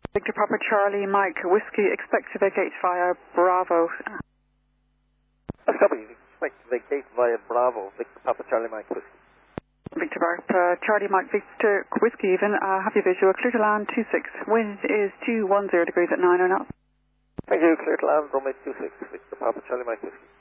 Victor Papa Charlie Mike Whiskey, expect to vacate via Bravo. SW, expect to vacate via Bravo, Victor Papa Charlie Mike Whiskey. Victor Papa Charlie Mike Victor Whiskey even, have your visual, clear to land 26, wind is 210 degrees at 9 knots. Thank you, clear to land, runway 26, Victor Papa Charlie Mike Whiskey.